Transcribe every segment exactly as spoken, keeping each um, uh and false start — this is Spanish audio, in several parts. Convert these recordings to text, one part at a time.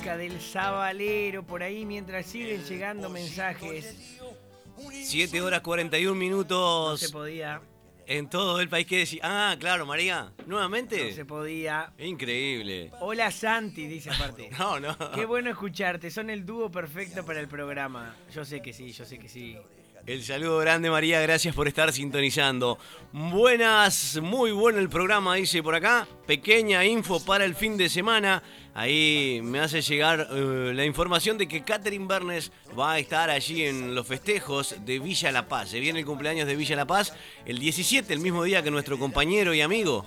cerca del Sabalero, por ahí, mientras siguen llegando mensajes. siete horas cuarenta y un minutos. No se podía. En todo el país. ¿Qué decir? Ah, claro, María. ¿Nuevamente? No se podía. Increíble. Hola Santi, dice aparte. No, no. Qué bueno escucharte, son el dúo perfecto para el programa. Yo sé que sí, yo sé que sí. El saludo grande, María, gracias por estar sintonizando. Buenas, muy bueno el programa, dice por acá. Pequeña info para el fin de semana. Ahí me hace llegar uh, la información de que Catherine Bernes va a estar allí en los festejos de Villa La Paz. Se viene el cumpleaños de Villa La Paz el diecisiete, el mismo día que nuestro compañero y amigo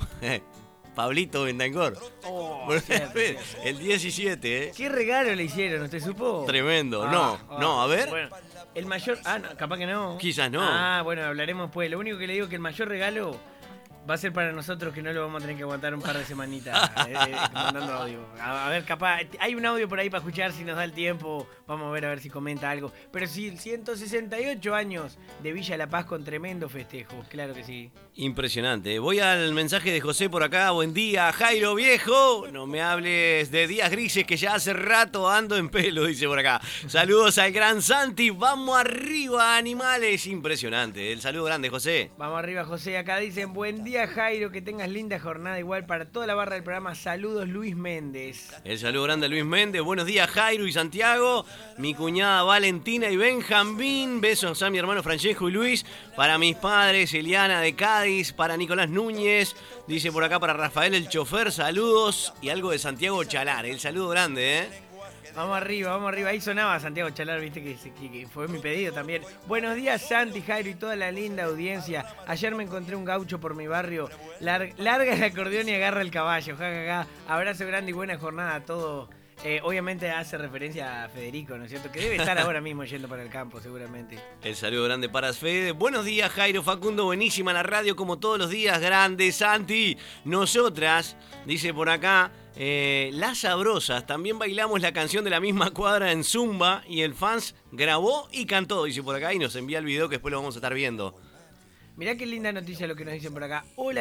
Pablito Bentancor. Oh, Bueno, cierto, cierto. el diecisiete, ¿eh? ¿Qué regalo le hicieron? ¿Usted supo? Tremendo. Ah, no, ah, no, a ver. Bueno, el mayor... Ah, no, capaz que no. Quizás no. Ah, bueno, hablaremos después. Lo único que le digo es que el mayor regalo va a ser para nosotros, que no lo vamos a tener que aguantar un par de semanitas eh, eh, mandando audio. A, a ver, capaz... Hay un audio por ahí para escuchar si nos da el tiempo. Vamos a ver a ver si comenta algo. Pero sí, ciento sesenta y ocho años de Villa La Paz con tremendo festejo. Claro que sí. Impresionante. Voy al mensaje de José por acá. Buen día, Jairo viejo. No me hables de días grises que ya hace rato ando en pelo, dice por acá. Saludos al gran Santi. Vamos arriba, animales. Impresionante. El saludo grande, José. Vamos arriba, José. Acá dicen, buen día, Jairo. Que tengas linda jornada. Igual para toda la barra del programa. Saludos, Luis Méndez. El saludo grande a Luis Méndez. Buenos días, Jairo y Santiago. Mi cuñada Valentina y Benjamín. Besos a mi hermano Francesco y Luis. Para mis padres, Eliana de Cádiz. Para Nicolás Núñez, dice por acá para Rafael el chofer, saludos y algo de Santiago Chalar, el saludo grande, ¿eh? Vamos arriba, vamos arriba, ahí sonaba Santiago Chalar, viste que, que, que fue mi pedido también. Buenos días Santi, Jairo y toda la linda audiencia. Ayer me encontré un gaucho por mi barrio, Lar- larga el acordeón y agarra el caballo, jajaja. Abrazo grande y buena jornada a todos. Eh, obviamente hace referencia a Federico, ¿no es cierto? Que debe estar ahora mismo yendo para el campo, seguramente. El saludo grande para Fede. Buenos días, Jairo, Facundo, buenísima la radio como todos los días. Grande, Santi. Nosotras, dice por acá, eh, Las Sabrosas, también bailamos la canción de la misma cuadra en Zumba y el fans grabó y cantó, dice por acá, y nos envía el video que después lo vamos a estar viendo. Mirá qué linda noticia lo que nos dicen por acá. Hola.